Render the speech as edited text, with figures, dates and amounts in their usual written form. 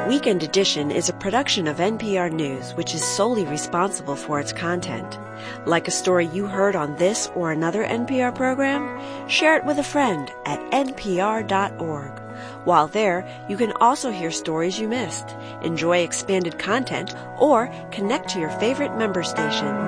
Weekend Edition is a production of NPR News, which is solely responsible for its content. Like a story you heard on this or another NPR program? Share it with a friend at npr.org. While there, you can also hear stories you missed, enjoy expanded content, or connect to your favorite member station.